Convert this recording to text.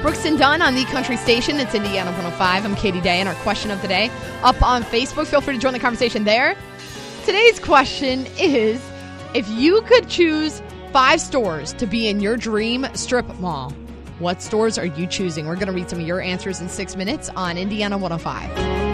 Brooks and Dunn on the Country Station. It's Indiana 105. I'm Katie Day, and our question of the day up on Facebook. Feel free to join the conversation there. Today's question is, if you could choose 5 stores to be in your dream strip mall, what stores are you choosing? We're going to read some of your answers in 6 minutes on Indiana 105.